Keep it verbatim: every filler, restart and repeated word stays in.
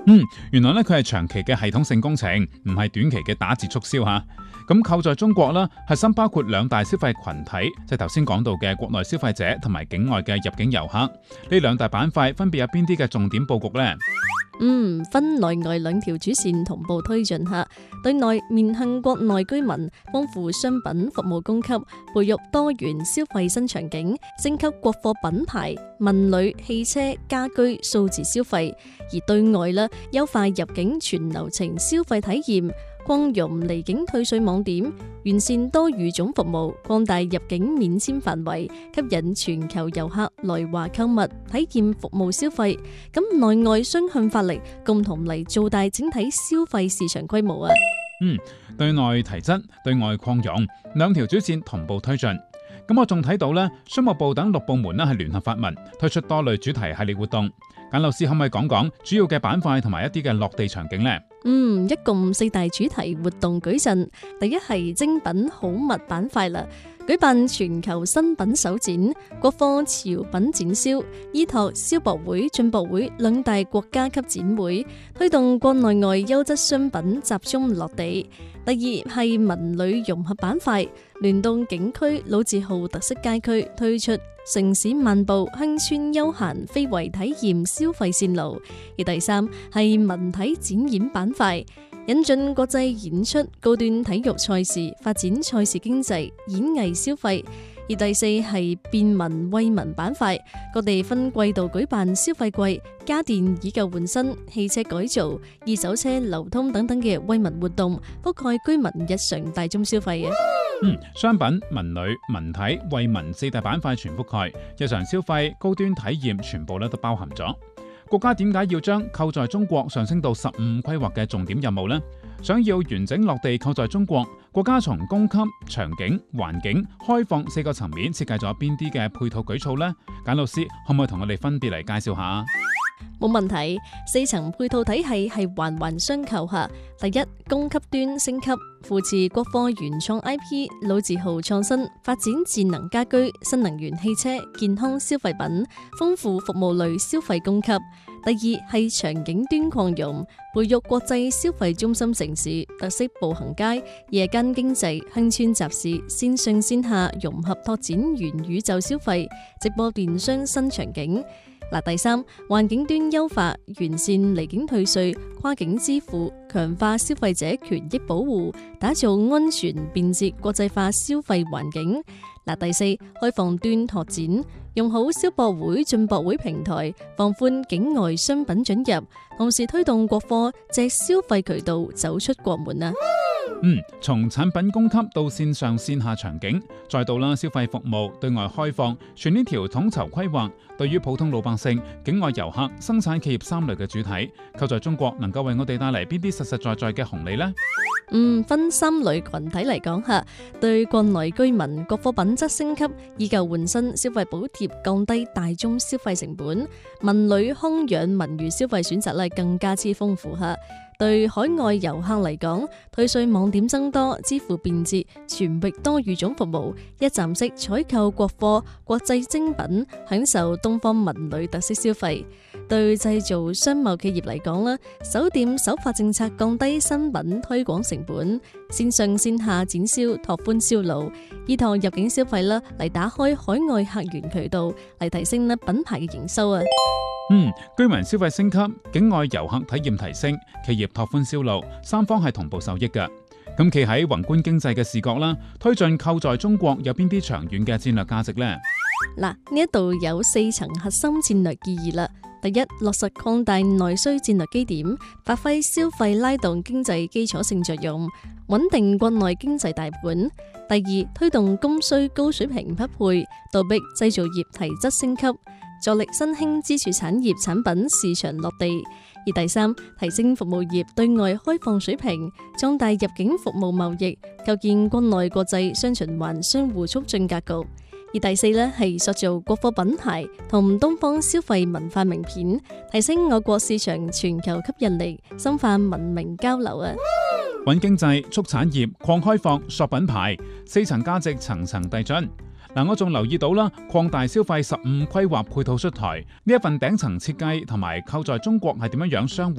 嗯，原來咧佢係長期嘅系統性工程，唔係短期嘅打折促銷吓。咁購在中國啦，核心包括兩大消費群體，即係頭先講到嘅國內消費者同埋境外嘅入境遊客。呢兩大板塊分別有邊啲嘅重點佈局呢？ 嗯，分內外兩條主線同步推進下，對內面向國內居民，豐富商品服務供給，培育多元消費新場景，升級國貨品牌、文旅、汽車、家居、數字消費；而對外呢，優化入境全流程消費體驗，擴容離境退稅網點，完善多語種服務，擴大入境免簽範圍，吸引全球遊客來華購物、體驗服務消費。咁內外雙向發力，共同嚟做大整體消費市場規模啊！ 嗯，對內提質，對外擴容，兩條主線同步推進。咁我仲睇到呢，商務部等六部門呢係聯合發文，推出多類主題系列活動。簡老師可唔可以講講主要嘅板塊同埋一啲嘅落地場景呢？ 嗯，一共四大主題活動舉陣，第一係精品好物板塊啦，舉辦全球新品首展、國貨潮品展銷，依託消博會、進博會兩大國家級展會，推動國內外優質商品集中落地。第二係文旅融合板塊，聯動景區、老字號特色街區，推出城市漫步、鄉村休閒非遺體驗消費線路。而第三係文體展演板塊，引進國際演出、高端體育賽事，發展賽事經濟、演藝消費。而第四係便民惠民板塊，各地分季度舉辦消費季、家電以舊換新、汽車改造、二手車流通等等嘅惠民活動，覆蓋居民日常大宗消費嘅。 嗯，商品、文旅、文體、惠民四大板塊全覆蓋，日常消費、高端體驗全部咧都包含咗。國家點解要將購在中國上升到十五規劃嘅重點任務呢？想要完整落地購在中國，國家從供給、場景、環境、開放四個層面設計咗邊啲嘅配套舉措呢？簡老師可唔可以同我哋分別嚟介紹下？ 冇問題，四層配套體系係環環相扣下。第一，供給端升級，扶持國貨原創 I P、老字號創新，發展智能家居、新能源汽車、健康消費品，豐富服務類消費供給。第二係場景端擴容，培育國際消費中心城市、特色步行街、夜間經濟、鄉村集市，線上線下融合拓展元宇宙消費、直播電商新場景。嗱，第三，環境端優化，完善離境退稅、跨境支付，強化消費者權益保護，打造安全便捷國際化消費環境。嗱，第四，開放端拓展，用好消博會、進博會平台，放寬境外商品准入，同時推動國貨借消費渠道走出國門啊！ 嗯，從產品供給到線上線下場景，再到啦消費服務對外開放，全呢條統籌規劃，對於普通老百姓、境外遊客、生產企業三類嘅主體，購在中國能夠為我哋帶嚟邊啲實實在在嘅紅利呢？ 嗯，分三類群體嚟講下，對國內居民國貨品質升級，以舊換新，消費補貼降低大宗消費成本，文旅康養文娛消費選擇咧更加之豐富下。對海外遊客嚟講，退稅網點增多，支付便捷，全域多語種服務，一站式採購國貨、國際精品，享受東方文旅特色消費。對製造商貿企業嚟講啦，首店首發政策降低新品推廣成本，線上線下展銷拓寬銷路，依託入境消費啦嚟打開海外客源渠道，嚟提升咧品牌嘅營收啊！ 嗯，居民消費升級，境外遊客體驗提升，企業拓寬銷路，三方係同步受益嘅。咁企喺宏觀經濟嘅視角啦，推進購在中國有邊啲長遠嘅戰略價值呢？ 嗱，呢一度有四層核心戰略意義啦。第一，落實擴大內需戰略基點，發揮消費拉動經濟基礎性作用，穩定國內經濟大盤。第二，推動供需高水平匹配，倒逼製造業提質升級，助力新興支柱產業產品市場落地。而第三，提升服務業對外開放水平，壯大入境服務貿易，構建國內國際雙循環相互促進格局。而第四呢，係塑造國貨品牌同東方消費文化名片，提升我國市場全球吸引力，深化文明交流啊！ 穩經濟、促產業、擴開放、塑品牌，四層價值層層遞進。嗱，我仲留意到啦，擴大消費十五規劃配套出台，呢一份頂層設計同埋購在中國係點樣樣相互